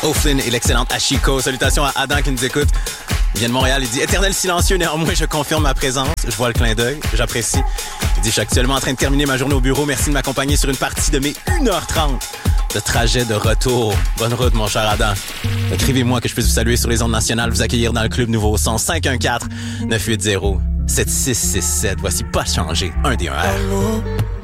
O'Flynn et l'excellente Ashiko. Salutations à Adam qui nous écoute. Il vient de Montréal, il dit « Éternel silencieux, néanmoins, je confirme ma présence. » Je vois le clin d'œil, j'apprécie. Il dit « Je suis actuellement en train de terminer ma journée au bureau. Merci de m'accompagner sur une partie de mes 1h30 de trajet de retour. » Bonne route, mon cher Adam. Écrivez-moi que je puisse vous saluer sur les ondes nationales, vous accueillir dans le Club Nouveau Son 514-980-7667. Voici Pas Changer, un des 1R.